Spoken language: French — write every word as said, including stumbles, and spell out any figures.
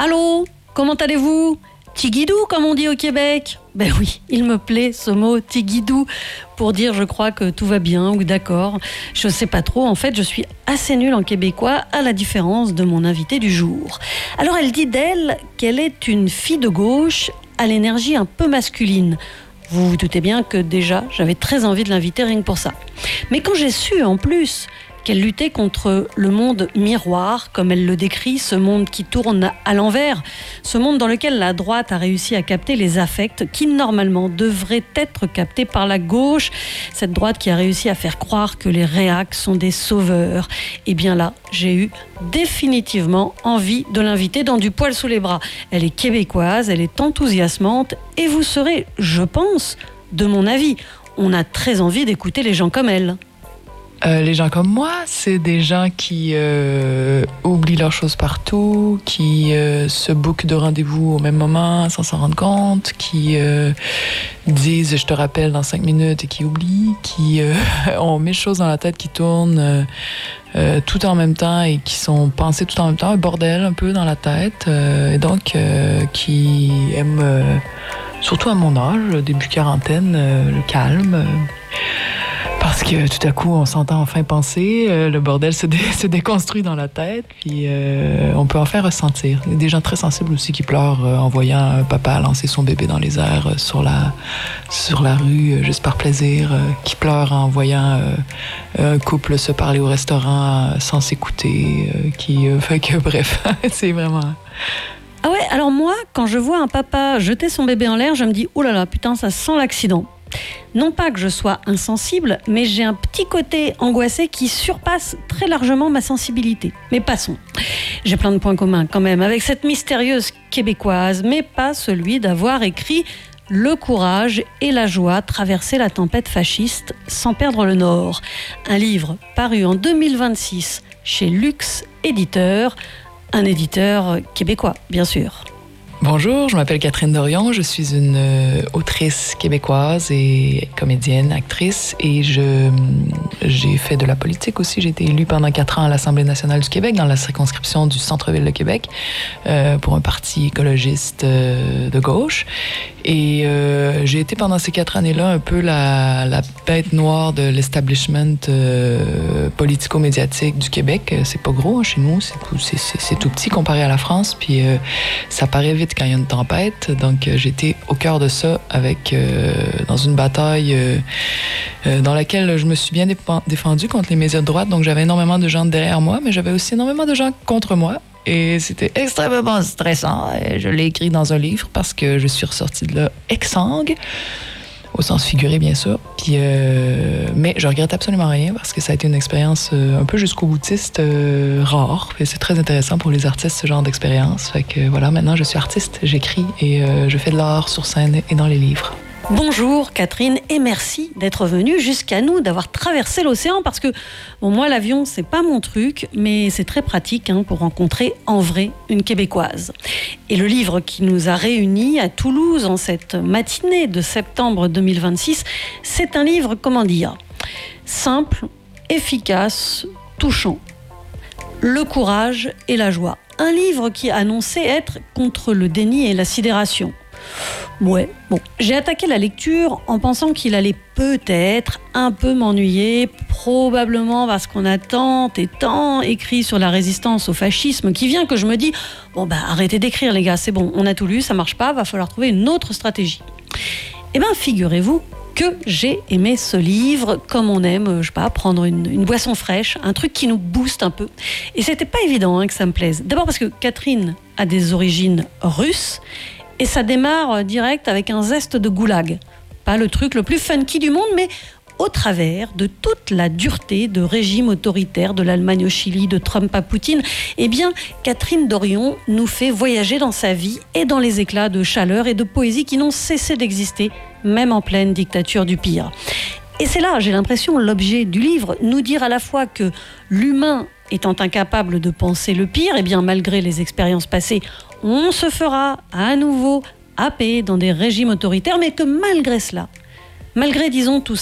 Allô, comment allez-vous? Tigidou, comme on dit au Québec. Ben oui, il me plaît ce mot tigidou pour dire je crois que tout va bien ou d'accord. Je sais pas trop, en fait je suis assez nulle en québécois à la différence de mon invité du jour. Alors elle dit d'elle qu'elle est une fille de gauche à l'énergie un peu masculine. Vous vous doutez bien que déjà j'avais très envie de l'inviter rien que pour ça. Mais quand j'ai su en plus qu'elle luttait contre le monde miroir, comme elle le décrit, ce monde qui tourne à l'envers, ce monde dans lequel la droite a réussi à capter les affects qui normalement devraient être captés par la gauche, cette droite qui a réussi à faire croire que les réacs sont des sauveurs. Et bien là, j'ai eu définitivement envie de l'inviter dans du poil sous les bras. Elle est québécoise, elle est enthousiasmante et vous serez, je pense, de mon avis. On a très envie d'écouter les gens comme elle. Euh, les gens comme moi, c'est des gens qui euh, oublient leurs choses partout, qui euh, se bookent de rendez-vous au même moment sans s'en rendre compte, qui euh, disent « je te rappelle dans cinq minutes » et qui oublient, qui euh, ont mille choses dans la tête qui tournent euh, euh, tout en même temps et qui sont pensées tout en même temps, un bordel un peu dans la tête, euh, et donc euh, qui aiment, euh, surtout à mon âge, début quarantaine, euh, le calme, euh, parce que tout à coup, on s'entend enfin penser, euh, le bordel se, dé- se déconstruit dans la tête, puis euh, on peut enfin ressentir. Il y a des gens très sensibles aussi qui pleurent euh, en voyant un papa lancer son bébé dans les airs euh, sur, la, sur la rue, euh, juste par plaisir, euh, qui pleurent en voyant euh, un couple se parler au restaurant euh, sans s'écouter, euh, qui euh, fait que bref, c'est vraiment... Ah ouais, alors moi, quand je vois un papa jeter son bébé en l'air, je me dis « oh là là, putain, ça sent l'accident ». Non pas que je sois insensible, mais j'ai un petit côté angoissé qui surpasse très largement ma sensibilité. Mais passons. J'ai plein de points communs quand même avec cette mystérieuse québécoise, mais pas celui d'avoir écrit « Le courage et la joie, traverser la tempête fasciste sans perdre le nord ». Un livre paru en deux mille vingt-six chez Luxe Éditeur, un éditeur québécois, bien sûr. Bonjour, je m'appelle Catherine Dorion, je suis une euh, autrice québécoise et comédienne, actrice, et je, j'ai fait de la politique aussi. J'ai été élue pendant quatre ans à l'Assemblée nationale du Québec, dans la circonscription du centre-ville de Québec, euh, pour un parti écologiste euh, de gauche. Et euh, j'ai été pendant ces quatre années-là un peu la, la bête noire de l'establishment euh, politico-médiatique du Québec. C'est pas gros hein, chez nous, c'est, c'est, c'est, c'est tout petit comparé à la France, puis euh, ça paraît vite quand il y a une tempête. Donc euh, j'étais au cœur de ça avec euh, dans une bataille euh, euh, dans laquelle je me suis bien défend, défendue contre les médias de droite. Donc j'avais énormément de gens derrière moi, mais j'avais aussi énormément de gens contre moi. Et c'était extrêmement stressant. Et je l'ai écrit dans un livre parce que je suis ressortie de là exsangue, au sens figuré, bien sûr. Puis, euh, mais je regrette absolument rien parce que ça a été une expérience euh, un peu jusqu'au boutiste euh, rare. Et c'est très intéressant pour les artistes, ce genre d'expérience. Fait que voilà, maintenant je suis artiste, j'écris et euh, je fais de l'art sur scène et dans les livres. Bonjour Catherine et merci d'être venue jusqu'à nous, d'avoir traversé l'océan parce que bon, moi l'avion c'est pas mon truc mais c'est très pratique hein, pour rencontrer en vrai une Québécoise. Et le livre qui nous a réunis à Toulouse en cette matinée de septembre deux mille vingt-six, c'est un livre, comment dire, simple, efficace, touchant. Le courage et la joie. Un livre qui annonçait être contre le déni et la sidération. Ouais, bon, j'ai attaqué la lecture en pensant qu'il allait peut-être un peu m'ennuyer, probablement parce qu'on a tant et tant écrit sur la résistance au fascisme qui vient que je me dis bon bah arrêtez d'écrire les gars, c'est bon, on a tout lu, ça marche pas, va falloir trouver une autre stratégie. Eh bien, figurez-vous que j'ai aimé ce livre comme on aime, je sais pas, prendre une, une boisson fraîche, un truc qui nous booste un peu. Et c'était pas évident hein, que ça me plaise. D'abord parce que Catherine a des origines russes. Et ça démarre direct avec un zeste de goulag. Pas le truc le plus funky du monde, mais au travers de toute la dureté de régime autoritaire de l'Allemagne au Chili, de Trump à Poutine, eh bien, Catherine Dorion nous fait voyager dans sa vie et dans les éclats de chaleur et de poésie qui n'ont cessé d'exister, même en pleine dictature du pire. Et c'est là, j'ai l'impression, l'objet du livre, nous dire à la fois que l'humain étant incapable de penser le pire, eh bien, malgré les expériences passées, on se fera à nouveau happer dans des régimes autoritaires, mais que malgré cela, malgré, disons, tout